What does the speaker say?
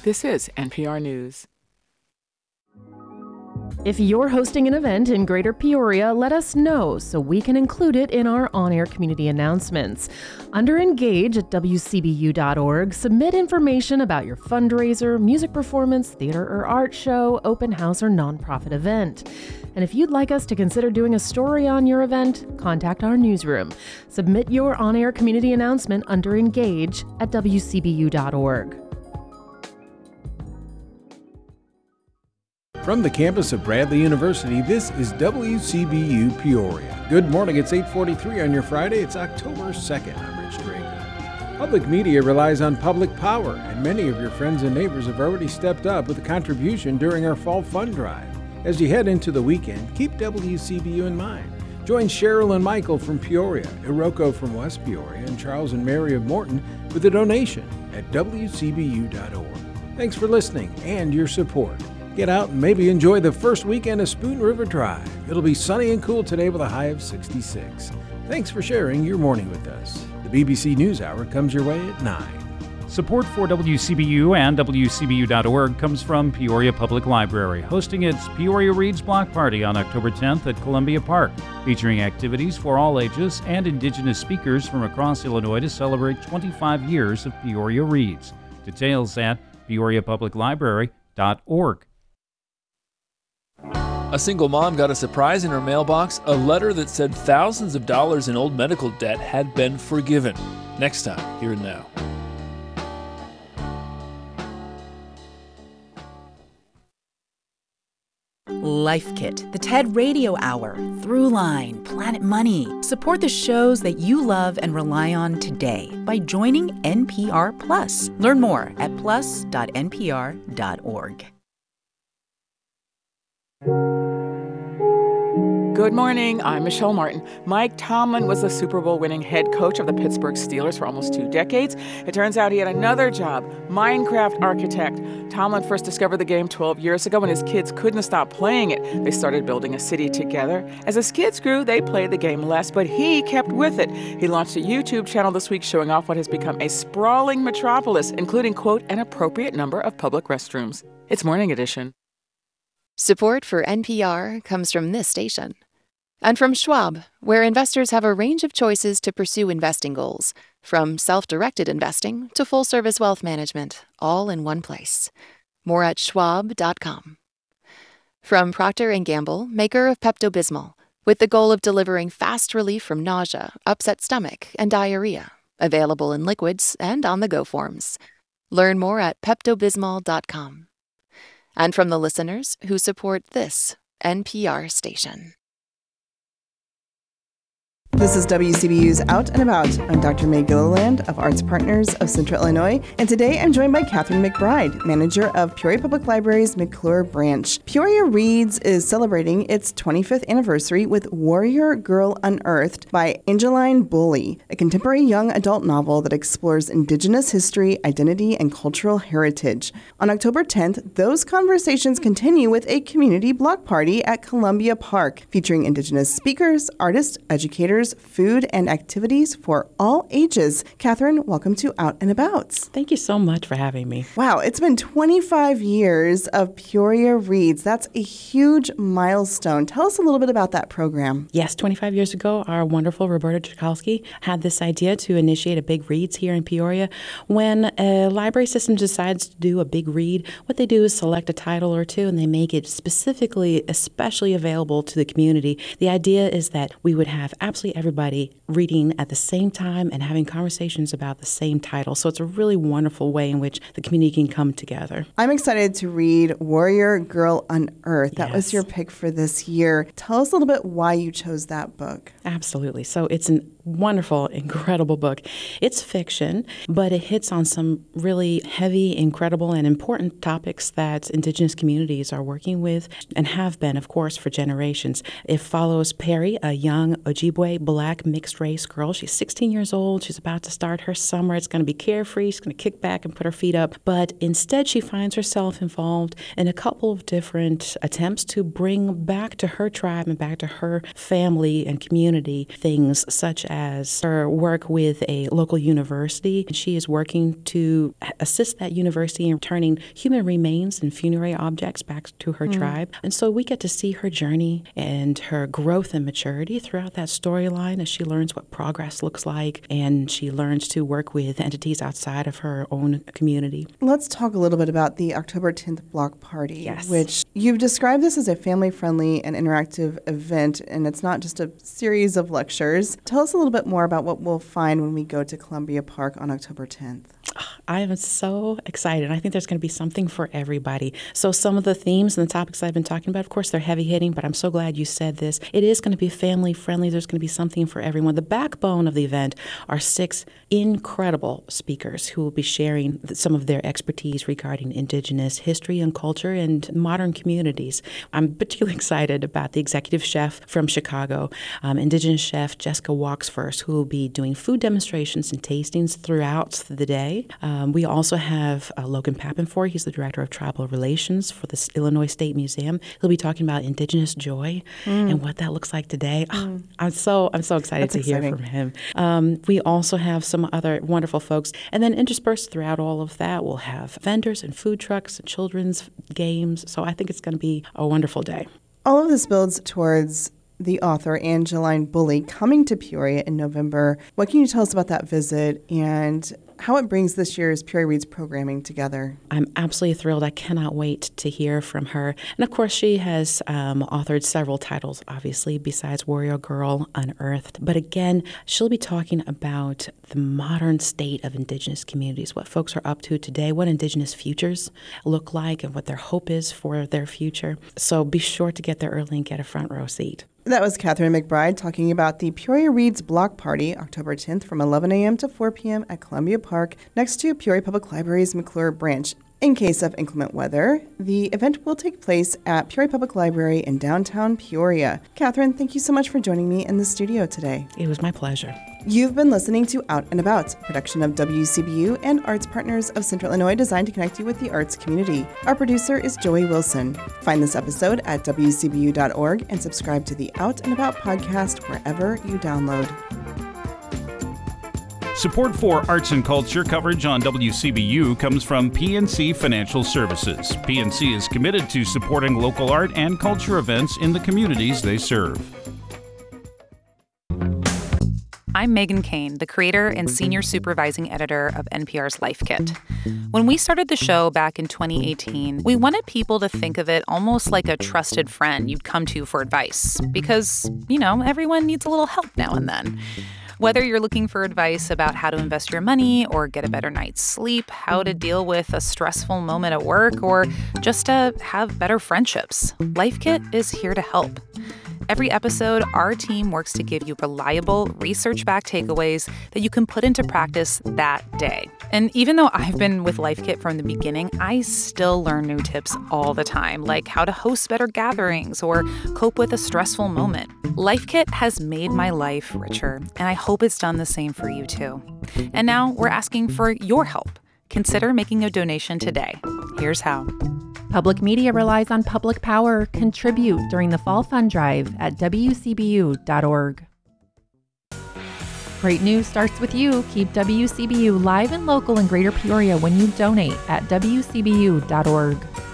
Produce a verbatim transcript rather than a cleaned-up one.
This is N P R News. If you're hosting an event in Greater Peoria, let us know so we can include it in our on-air community announcements. Under Engage at W C B U dot org, submit information about your fundraiser, music performance, theater or art show, open house, or nonprofit event. And if you'd like us to consider doing a story on your event, contact our newsroom. Submit your on-air community announcement under Engage at W C B U dot org. From the campus of Bradley University, this is W C B U Peoria. Good morning, it's eight forty-three on your Friday. It's October second. I'm Rich Drago. Public media relies on public power, and many of your friends and neighbors have already stepped up with a contribution during our fall fund drive. As you head into the weekend, keep W C B U in mind. Join Cheryl and Michael from Peoria, Iroko from West Peoria, and Charles and Mary of Morton with a donation at W C B U dot org. Thanks for listening and your support. Get out and maybe enjoy the first weekend of Spoon River Drive. It'll be sunny and cool today with a high of sixty-six. Thanks for sharing your morning with us. The B B C NewsHour comes your way at nine. Support for W C B U and W C B U dot org comes from Peoria Public Library, hosting its Peoria Reads Block Party on October tenth at Columbia Park, featuring activities for all ages and Indigenous speakers from across Illinois to celebrate twenty-five years of Peoria Reads. Details at peoria public library dot org. A single mom got a surprise in her mailbox, a letter that said thousands of dollars in old medical debt had been forgiven. Next time, Here and Now. Life Kit, the TED Radio Hour, Throughline, Planet Money. Support the shows that you love and rely on today by joining N P R Plus. Learn more at plus dot n p r dot org. Good morning, I'm Michelle Martin. Mike Tomlin was the Super Bowl winning head coach of the Pittsburgh Steelers for almost two decades. It turns out he had another job, Minecraft architect. Tomlin first discovered the game twelve years ago when his kids couldn't stop playing it. They started building a city together. As his kids grew, they played the game less, but he kept with it. He launched a YouTube channel this week showing off what has become a sprawling metropolis, including, quote, an appropriate number of public restrooms. It's Morning Edition. Support for N P R comes from this station. And from Schwab, where investors have a range of choices to pursue investing goals, from self-directed investing to full-service wealth management, all in one place. More at schwab dot com. From Procter and Gamble, maker of Pepto-Bismol, with the goal of delivering fast relief from nausea, upset stomach, and diarrhea, available in liquids and on-the-go forms. Learn more at pepto bismol dot com. And from the listeners who support this N P R station. This is W C B U's Out and About. I'm Doctor May Gilliland of Arts Partners of Central Illinois, and today I'm joined by Catherine McBride, manager of Peoria Public Library's McClure branch. Peoria Reads is celebrating its twenty-fifth anniversary with Warrior Girl Unearthed by Angeline Bully, a contemporary young adult novel that explores Indigenous history, identity, and cultural heritage. On October tenth, those conversations continue with a community block party at Columbia Park, featuring Indigenous speakers, artists, educators, food, and activities for all ages. Catherine, welcome to Out and About. Thank you so much for having me. Wow, it's been twenty-five years of Peoria Reads. That's a huge milestone. Tell us a little bit about that program. Yes, twenty-five years ago, our wonderful Roberta Tchaikovsky had this idea to initiate a big reads here in Peoria. When a library system decides to do a big read, what they do is select a title or two, and they make it specifically, especially available to the community. The idea is that we would have absolutely everybody reading at the same time and having conversations about the same title. So it's a really wonderful way in which the community can come together. I'm excited to read Warrior Girl Unearthed. That Yes. was your pick for this year. Tell us a little bit why you chose that book. Absolutely. So it's a wonderful, incredible book. It's fiction, but it hits on some really heavy, incredible, and important topics that Indigenous communities are working with and have been, of course, for generations. It follows Perry, a young Ojibwe black mixed-race girl. She's sixteen years old. She's about to start her summer. It's going to be carefree. She's going to kick back and put her feet up. But instead, she finds herself involved in a couple of different attempts to bring back to her tribe and back to her family and community things such as her work with a local university. She is working to assist that university in returning human remains and funerary objects back to her mm. tribe. And so we get to see her journey and her growth and maturity throughout that storyline as she learns what progress looks like, and she learns to work with entities outside of her own community. Let's talk a little bit about the October tenth block party, yes. which you've described this as a family-friendly and interactive event, and it's not just a series of lectures. Tell us a little bit more about what we'll find when we go to Columbia Park on October tenth. I am so excited. I think there's going to be something for everybody. So some of the themes and the topics I've been talking about, of course, they're heavy hitting, but I'm so glad you said this. It is going to be family friendly. There's going to be something for everyone. The backbone of the event are six incredible speakers who will be sharing some of their expertise regarding Indigenous history and culture and modern communities. I'm particularly excited about the executive chef from Chicago, um, Indigenous chef Jessica Walksfirst, who will be doing food demonstrations and tastings throughout the day. Um, we also have uh, Logan Pappenfor. He's the Director of Tribal Relations for the Illinois State Museum. He'll be talking about Indigenous joy mm. and what that looks like today. Mm. Oh, I'm so I'm so excited That's to exciting. hear from him. Um, we also have some other wonderful folks. And then interspersed throughout all of that, we'll have vendors and food trucks and children's games. So I think it's going to be a wonderful day. All of this builds towards the author, Angeline Bully, coming to Peoria in November. What can you tell us about that visit and how it brings this year's Peoria Reads programming together? I'm absolutely thrilled. I cannot wait to hear from her. And of course, she has um, authored several titles, obviously, besides Warrior Girl Unearthed. But again, she'll be talking about the modern state of Indigenous communities, what folks are up to today, what Indigenous futures look like, and what their hope is for their future. So be sure to get there early and get a front row seat. That was Catherine McBride talking about the Peoria Reads Block Party, October tenth from eleven a.m. to four p.m. at Columbia Park, next to Peoria Public Library's McClure branch. In case of inclement weather, the event will take place at Peoria Public Library in downtown Peoria. Catherine, thank you so much for joining me in the studio today. It was my pleasure. You've been listening to Out and About, production of W C B U and Arts Partners of Central Illinois, designed to connect you with the arts community. Our producer is Joey Wilson. Find this episode at W C B U dot org and subscribe to the Out and About podcast wherever you download. Support for arts and culture coverage on W C B U comes from P N C Financial Services. P N C is committed to supporting local art and culture events in the communities they serve. I'm Megan Kane, the creator and senior supervising editor of N P R's Life Kit. When we started the show back in twenty eighteen, we wanted people to think of it almost like a trusted friend you'd come to for advice. Because, you know, everyone needs a little help now and then. Whether you're looking for advice about how to invest your money or get a better night's sleep, how to deal with a stressful moment at work, or just to have better friendships, Life Kit is here to help. Every episode, our team works to give you reliable, research-backed takeaways that you can put into practice that day. And even though I've been with Life Kit from the beginning, I still learn new tips all the time, like how to host better gatherings or cope with a stressful moment. Life Kit has made my life richer, and I hope it's done the same for you too. And now we're asking for your help. Consider making a donation today. Here's how. Public media relies on public power. Contribute during the Fall Fund Drive at W C B U dot org. Great news starts with you. Keep W C B U live and local in Greater Peoria when you donate at W C B U dot org.